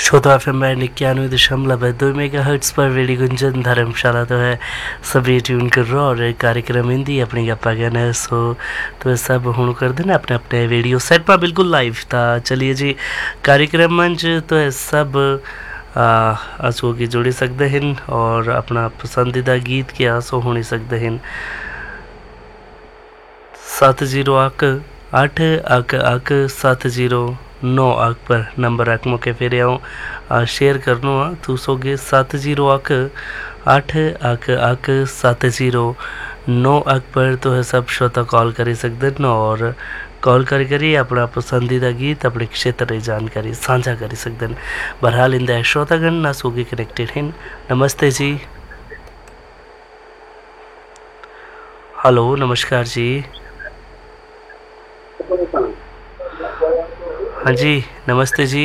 श्रोता FM 91.2 megahertz पर radio Gunjan धर्मशाला तो है सभी ट्यून कर रहा और कार्यक्रम हिंदी अपनी गप्पा कहना सो तो सब हूँ कर देना अपने अपने रेडियो सेट पर बिल्कुल लाइव था। चलिए जी कार्यक्रम मंच तो है सब आंसू की जोड़ी सकते हैं और अपना पसंदीदा गीत के आंसू होने सकते हैं 70 अक पर नंबर अक मौके फिर आऊँ शेयर करनो आ तू सोगे 70 अक 709 अक पर तो है सब श्रोता कॉल कर सकते हैं और कॉल करी अपना पसंदीदा गीत अपने क्षेत्र की जानकारी साझा कर सकते हैं। बहरहाल इंदा श्रोतागण ना सोगे कनेक्टेड हैं। नमस्ते जी, हेलो नमस्कार जी। हाँ जी नमस्ते जी।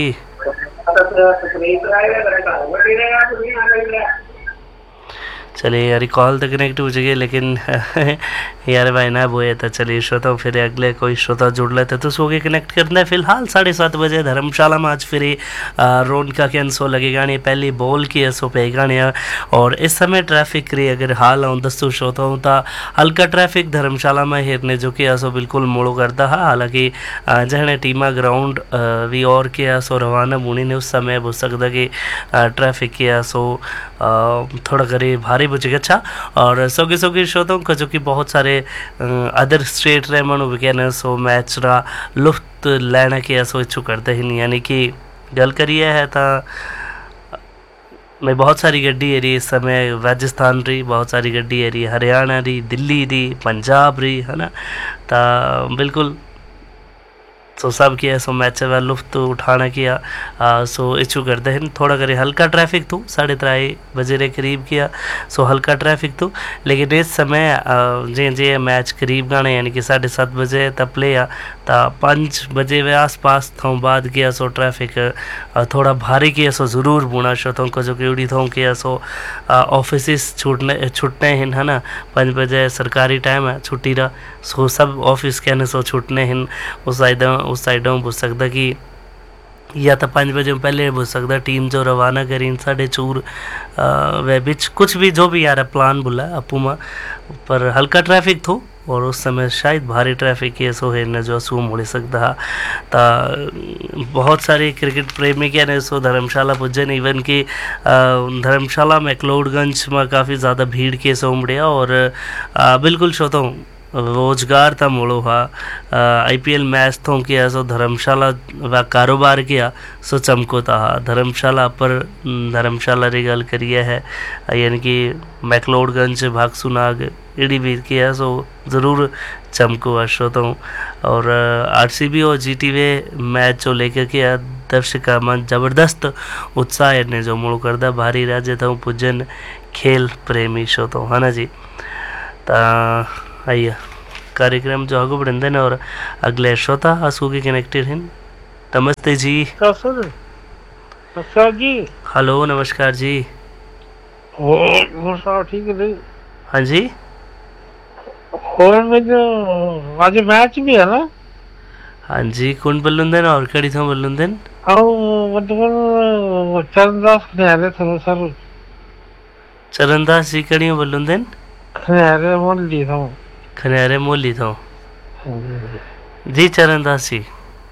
चलिए यार कॉल तो कनेक्ट हो जाएगी लेकिन यार भाई ना बोए तो चलिए श्रोता फिर अगले कोई श्रोता जुड़ लेते तो सो के कनेक्ट करना है। फिलहाल 7:30 बजे धर्मशाला में आज फिर रोनका के अंसो लगेगा नहीं पहली बॉल की असो पेगा नहीं और इस समय ट्रैफिक री अगर हाल आऊँ दसो श्रोता हूँ तो हल्का ट्रैफिक धर्मशाला में हेरने जो कि असो बिल्कुल मोड़ो करता है। हालांकि जहने टीमा ग्राउंड भी और के असो रवाना बुनी ने उस समय हो सकता कि ट्रैफिक के असो थोड़ा करीब भारी बुझेगा अच्छा और सोगी श्रोताओं का जो कि बहुत सारे अदर स्टेट रहे मनु विज्ञान सो मैच रा लुफ्त लेना के ऐसो इच्छुक करते हैं। यानी कि गल करिए है तो मैं बहुत सारी गड्डी है रही इस समय राजस्थान रही, बहुत सारी गड्डी है रही हरियाणा रही, दिल्ली रही, पंजाब रही है ना। तो बिल्कुल सो सब किया सो मैच व लुफ्त उठाना किया सो इच्छू करते हैं। थोड़ा करे हल्का ट्रैफिक तो 3:30 बजे रे करीब किया सो हल्का ट्रैफिक तो लेकिन इस समय जे जे मैच करीब गाने यानी कि 7:30 बजे तब प्ले आ तो 5 बजे वे आस पास थों बाद किया सो ट्रैफिक थोड़ा भारी किया सो ज़रूर बुना श्रोतों को जो कि उड़ी थों किया सो ऑफिस छुटने हैं है ना। 5 बजे सरकारी टाइम है छुट्टी रहा सो सब ऑफिस कहने सो छुटने हैं उस साइडों बुझ सकता कि या तो 5 बजे पहले बुझ सकता टीम जो रवाना करी 4:30 वे बिच कुछ भी जो भी यार प्लान बुला अपू में पर हल्का ट्रैफिक थो और उस समय शायद भारी ट्रैफिक के सो है न जो असू मुड़ सकता तो बहुत सारे क्रिकेट प्रेमी क्या ने सो धर्मशाला पुजन इवन कि धर्मशाला मैक्लोडगंज में काफ़ी ज़्यादा भीड़ के सो उमड़िया और बिल्कुल श्रोता रोजगार था मोड़ो हा IPL मैच थों किया सो धर्मशाला व कारोबार किया सो चमको था धर्मशाला पर धर्मशाला री गल करिए है यानी कि मैक्लोडगंज भागसुनाग इड़ी भी किया सो ज़रूर चमको अश्रोता हूँ। और RCB और GTV मैच जो लेकर किया दर्शक मन जबरदस्त उत्साह ने जो मोड़ करदा भारी राज्य था पूजन खेल प्रेमी श्रोता है ना जी। आइए कार्यक्रम जो आगू बढ़ते हैं और अगले श्रोता आंसू के कनेक्टेड हैं। नमस्ते जी। जी हेलो नमस्कार जी। ठीक है हाँ जी और में जो आज मैच भी है ना। हाँ जी कौन बल्लुंदन और कड़ी था बल्लुंदन मतलब चरणदास खनियारे थे सर। चरणदास जी कड़ी बल्लुंदन खनियारे मोल ली था खनियारे मोली था जी चरणदास जी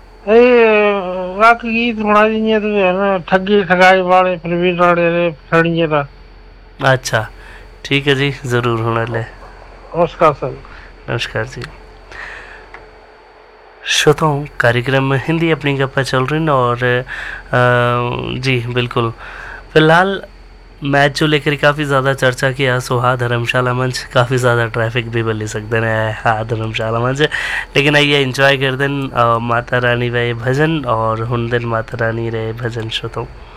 गीत बना दिए तो है ना ठगी ठगाई वाले प्रवीण राणे खड़िए था। अच्छा ठीक है जी ज़रूर होना ले। नमस्कार सर। नमस्कार जी। श्रोताओं कार्यक्रम में हिंदी अपनी गप्पा चल रही और जी बिल्कुल फिलहाल मैच जो लेकर काफ़ी ज़्यादा चर्चा किया सो हाँ धर्मशाला मंच काफ़ी ज़्यादा ट्रैफिक भी बल्ली सकते हैं हाँ धर्मशाला मंच लेकिन आइए इंजॉय कर दें माता रानी रहे भजन और हुन दिन माता रानी रहे भजन श्रोताओं।